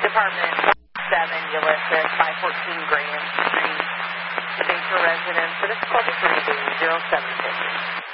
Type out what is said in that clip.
Department 7, Ulysses, 514 Graham Street, Baker Residence. It is called 3D 0750.